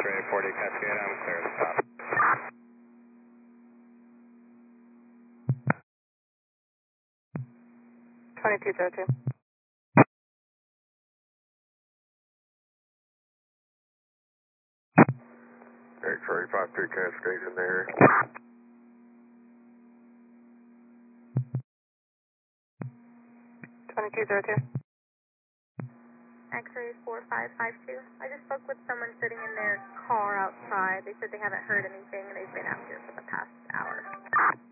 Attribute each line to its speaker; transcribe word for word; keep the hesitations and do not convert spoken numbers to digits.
Speaker 1: X-ray forty Cascade, I'm clear to stop.
Speaker 2: twenty-two zero two.
Speaker 3: X-ray five three Cascade in there.
Speaker 2: twenty-two zero two.
Speaker 4: X-ray four five five two. I just spoke with someone sitting in their car outside. They said they haven't heard anything and they've been out here for the past hour.